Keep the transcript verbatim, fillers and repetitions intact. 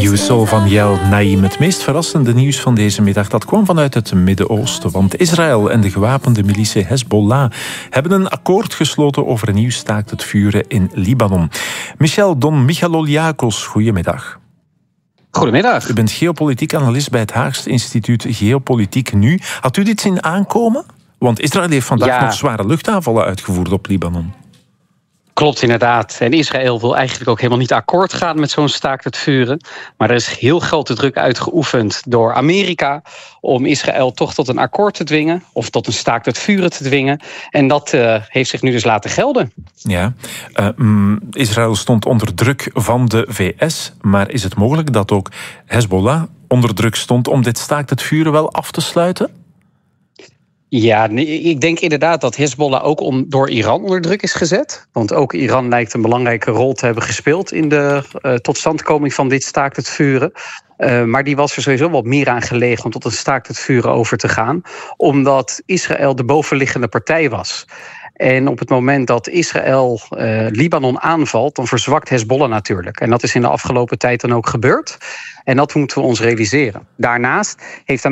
Youssou van Jel Naïm. Het meest verrassende nieuws van deze middag dat kwam vanuit het Midden-Oosten. Want Israël en de gewapende militie Hezbollah hebben een akkoord gesloten over een nieuw staakt het vuren in Libanon. Michel Don Michaloliakos, goedemiddag. Goedemiddag. U bent geopolitiek analist bij het Haagse instituut Geopolitiek Nu. Had u dit zien aankomen? Want Israël heeft vandaag ja. nog zware luchtaanvallen uitgevoerd op Libanon. Klopt inderdaad. En Israël wil eigenlijk ook helemaal niet akkoord gaan met zo'n staakt het vuren. Maar er is heel grote druk uitgeoefend door Amerika om Israël toch tot een akkoord te dwingen. Of tot een staakt het vuren te dwingen. En dat uh, heeft zich nu dus laten gelden. Ja, uh, mm, Israël stond onder druk van de V S. Maar is het mogelijk dat ook Hezbollah onder druk stond om dit staakt het vuren wel af te sluiten? Ja, ik denk inderdaad dat Hezbollah ook om, door Iran onder druk is gezet. Want ook Iran lijkt een belangrijke rol te hebben gespeeld in de uh, totstandkoming van dit staakt het vuren. Uh, maar die was er sowieso wat meer aan gelegen om tot een staakt het vuren over te gaan. Omdat Israël de bovenliggende partij was. En op het moment dat Israël uh, Libanon aanvalt, dan verzwakt Hezbollah natuurlijk. En dat is in de afgelopen tijd dan ook gebeurd. En dat moeten we ons realiseren. Daarnaast heeft